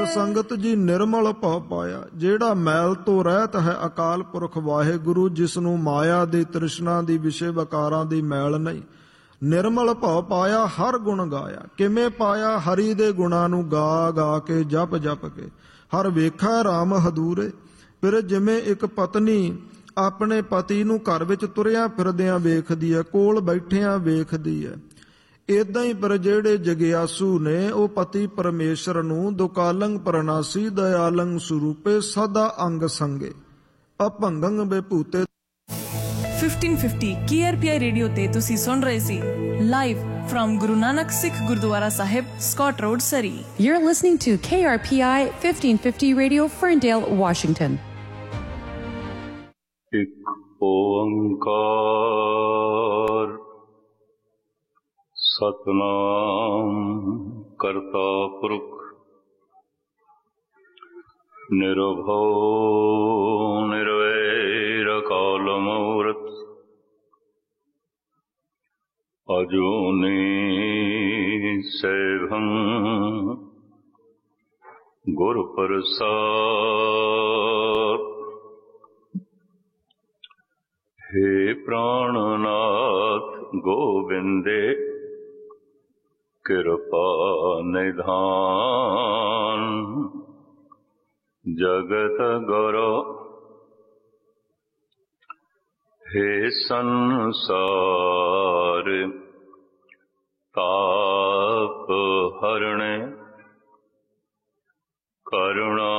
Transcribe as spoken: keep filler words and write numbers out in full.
संगत जी निर्मल भव पाया। जेड़ा मैल तो रहत है अकाल पुरख वाहेगुरु, जिसनों माया दी तृष्णा दी विषय वकारां दी मैल नहीं। निर्मल भव पाया हर गुण गाया। किमें पाया? हरि दे गुणां नूं गा गा के जप जप के। हर वेखा राम हदूरे। फिर जिमें एक पत्नी अपने पति नूं घर विच तुरिया फिरदियां वेखदी है, कोल बैठियां वेखदी है, इदां ही पर ਜਿਹੜੇ ਜਗਿਆਸੂ ਨੇ ਉਹ ਪਤੀ ਪਰਮੇਸ਼ਰ ਨੂੰ ਦੁਕਾਲੰਗ ਪ੍ਰਨਾਸੀ ਦਇਆਲੰਗ ਸਰੂਪੇ ਸਦਾ ਅੰਗ ਸੰਗੇ ਅਭੰਗੰ ਬੇਭੂਤੇ। fifteen fifty K R P I radio ਤੇ ਤੁਸੀਂ ਸੁਣ ਰਹੇ ਸੀ live from Guru Nanak Sikh Gurdwara Sahib, Scott Road, Surrey. You're listening to K R P I fifteen fifty Radio, Ferndale, Washington. ਇੱਕ ਓੰਕਾਰ ਸਤਨਾਮ ਕਰਤਾ ਪੁਰਖ ਨਿਰਭਉ ਨਿਰਵੈਰ ਅਕਾਲ ਮੂਰਤ ਅਜੂਨੀ ਸੈਭੰ ਗੁਰ ਪ੍ਰਸਾਦ। हे प्राणनाथ गोविंदे कृपा निधान, जगत गुरु हे संसार ताप हरणे, करुणा